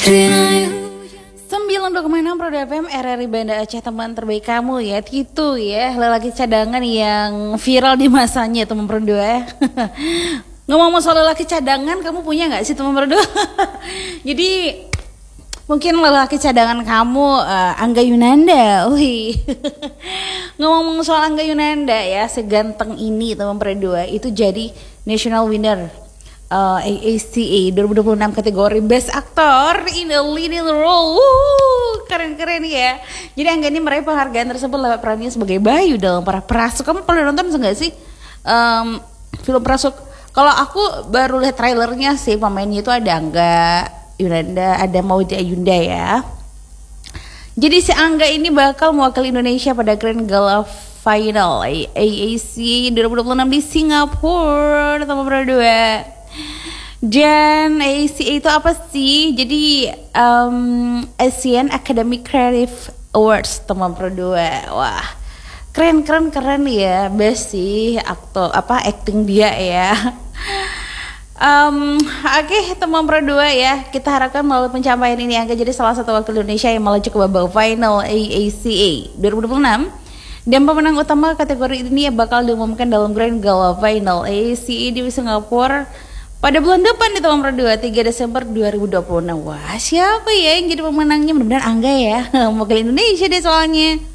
9,6 Pro FM RRI Banda Aceh, teman terbaik kamu ya. Itu ya, lelaki cadangan yang viral di masanya teman berdua ya. Ngomong soal lelaki cadangan, kamu punya nggak sih teman berdua? Jadi mungkin lelaki cadangan kamu Angga Yunanda. Wih. Ngomong soal Angga Yunanda ya, seganteng ini teman berdua itu jadi national winner AACA 2026 kategori Best Actor in a Leading Role. Keren-keren ya. Jadi Angga ini meraih penghargaan tersebut lewat perannya sebagai Bayu dalam Para Prasuk. Kamu pernah nonton nggak sih film Prasuk? Kalau aku baru lihat trailernya sih, pemainnya itu ada Angga Yunanda, ada Maudy Ayunda ya. Jadi si Angga ini bakal mewakili Indonesia pada Grand Gala Final AAC 2026 di Singapura, teman berdua. Dan AACA itu apa sih? Jadi Asian Academy Creative Awards, teman berdua. Wah, keren ya, best sih acting dia ya. Oke, teman berdua ya, kita harapkan melalui pencapaian ini Angga jadi salah satu wakil Indonesia yang melaju ke babak final AACA 2026. Dan pemenang utama kategori ini bakal diumumkan dalam Grand Gala Final AACA di Singapura pada bulan depan di tahun berdua 3 Desember 2026. Wah, siapa ya yang jadi pemenangnya? Mudah-mudahan Angga ya, mewakili Indonesia deh soalnya.